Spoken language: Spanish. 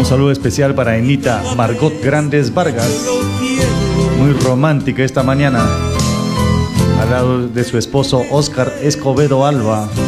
Un saludo especial para Enita Margot Grandes Vargas, muy romántica esta mañana, al lado de su esposo Oscar Escobedo Alba.